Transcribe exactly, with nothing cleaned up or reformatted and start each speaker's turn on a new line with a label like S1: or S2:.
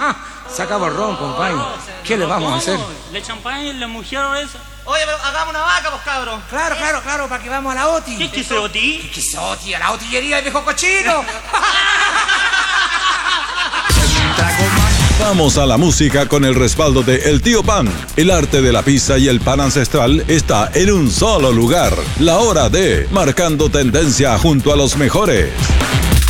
S1: Se acabó el ron, compadre. ¿Qué le vamos a hacer?
S2: ¿Le champagne, la mujer esa?
S3: Oye, pero hagamos una vaca, pues, cabros.
S1: Claro, claro, claro, para que vamos a la OTI.
S2: ¿Qué es que ese Oti?
S1: ¿Qué es OTI? A la otillería del viejo cochino.
S4: Vamos a la música con el respaldo de El Tío Pan. El arte de la pizza y el pan ancestral está en un solo lugar. La hora de Marcando Tendencia junto a los mejores.